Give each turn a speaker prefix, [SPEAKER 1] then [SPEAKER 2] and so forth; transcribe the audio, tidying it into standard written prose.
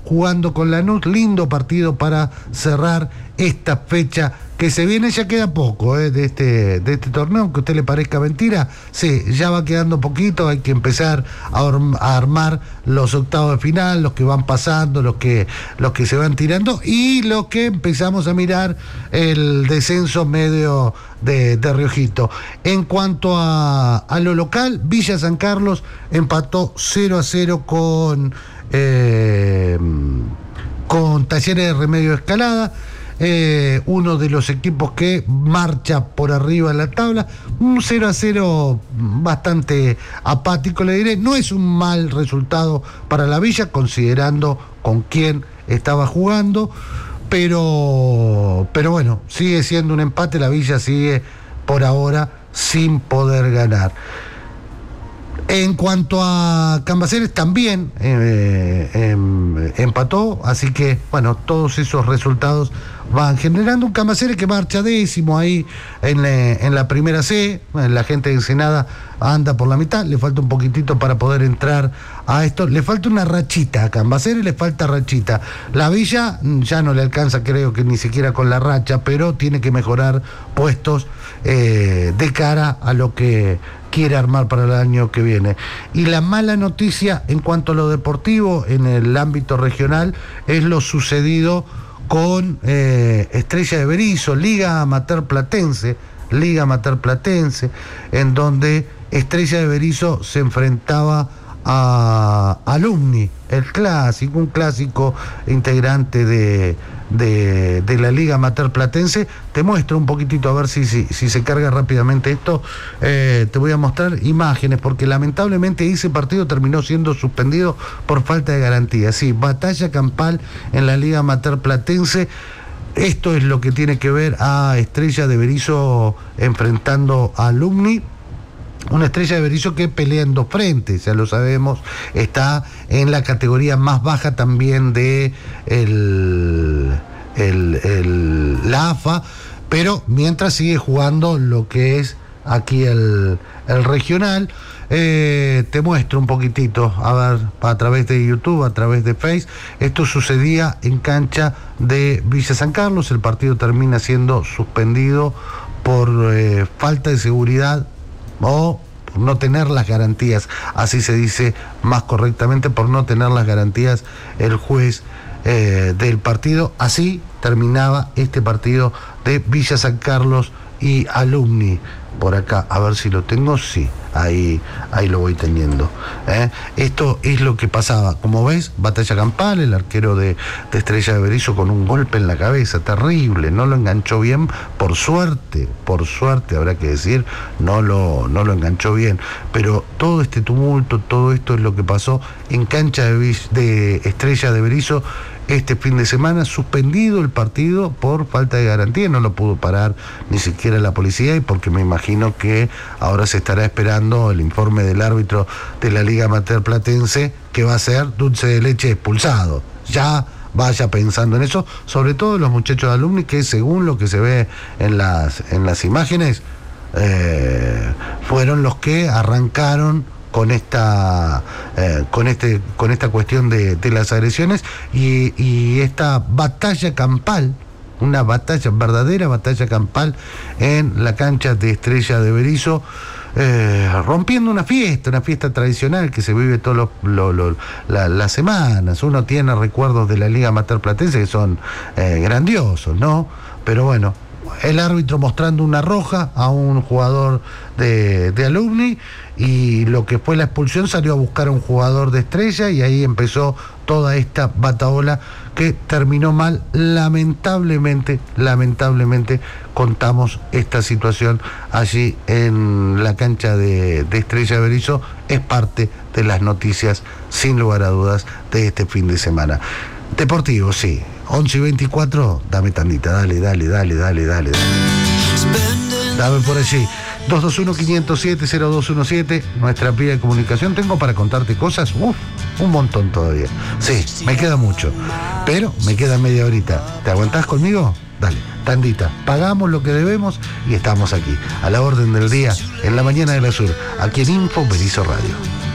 [SPEAKER 1] jugando con Lanús. Lindo partido para cerrar esta fecha que se viene. Ya queda poco de este torneo, aunque a usted le parezca mentira. Sí, ya va quedando poquito. Hay que empezar a armar los octavos de final, los que van pasando, los que se van tirando, y los que empezamos a mirar el descenso medio de Riojito. En cuanto a lo local, Villa San Carlos empató 0-0 con Talleres de Remedios de Escalada. Uno de los equipos que marcha por arriba en la tabla. Un 0-0 bastante apático, le diré. No es un mal resultado para la Villa, considerando con quién estaba jugando, pero bueno, sigue siendo un empate. La Villa sigue por ahora sin poder ganar. En cuanto a Cambaceres, también empató, así que, bueno, todos esos resultados van generando un Cambaceres que marcha 10º ahí en la primera C. La gente de Ensenada anda por la mitad, le falta un poquitito para poder entrar a esto. Le falta una rachita a Cambaceres, le falta rachita. La Villa ya no le alcanza, creo que ni siquiera con la racha, pero tiene que mejorar puestos de cara a lo que quiere armar para el año que viene. Y la mala noticia en cuanto a lo deportivo en el ámbito regional es lo sucedido con Estrella de Berisso, Liga Amateur Platense, en donde Estrella de Berisso se enfrentaba a Alumni, un clásico integrante de la Liga Amateur Platense. Te muestro un poquitito, a ver si se carga rápidamente esto. Te voy a mostrar imágenes, porque lamentablemente ese partido terminó siendo suspendido por falta de garantía. Sí, batalla campal en la Liga Amateur Platense. Esto es lo que tiene que ver a Estrella de Berisso enfrentando a Alumni. Una Estrella de Berisso que pelea en dos frentes, ya lo sabemos, está en la categoría más baja también de la AFA, pero mientras sigue jugando lo que es aquí el regional. Te muestro un poquitito, a ver, a través de YouTube, a través de Face. Esto sucedía en cancha de Villa San Carlos. El partido termina siendo suspendido por falta de seguridad, o por no tener las garantías, así se dice más correctamente, por no tener las garantías el juez del partido. Así terminaba este partido de Villa San Carlos y Alumni. Por acá, a ver si lo tengo, sí, ahí lo voy teniendo. Esto es lo que pasaba. Como ves, batalla campal, el arquero de Estrella de Berisso con un golpe en la cabeza terrible, no lo enganchó bien, por suerte habrá que decir, no lo enganchó bien, pero todo este tumulto, todo esto es lo que pasó en cancha de Estrella de Berisso este fin de semana. Suspendido el partido por falta de garantía, no lo pudo parar ni siquiera la policía, y porque me imagino que ahora se estará esperando el informe del árbitro de la Liga Amateur Platense, que va a ser dulce de leche expulsado. Ya vaya pensando en eso, sobre todo los muchachos de Alumni, que según lo que se ve en las imágenes, fueron los que arrancaron con esta cuestión de las agresiones y esta batalla campal, una verdadera batalla campal en la cancha de Estrella de Berisso, rompiendo una fiesta tradicional que se vive todas las semanas. Uno tiene recuerdos de la Liga Amateur Platense que son grandiosos, ¿no? Pero bueno, el árbitro mostrando una roja a un jugador de Alumni, y lo que fue la expulsión salió a buscar a un jugador de Estrella, y ahí empezó toda esta batahola que terminó mal. Lamentablemente contamos esta situación allí en la cancha de Estrella de Berisso. Es parte de las noticias, sin lugar a dudas, de este fin de semana. Deportivo, sí. 11:24, dame tandita, dale. Dame por allí. 221-507-0217, nuestra vía de comunicación. Tengo para contarte cosas, un montón todavía. Sí, me queda mucho, pero me queda media horita. ¿Te aguantás conmigo? Dale, tandita. Pagamos lo que debemos y estamos aquí, a la orden del día, en la mañana de la Sur, aquí en Info Berisso Radio.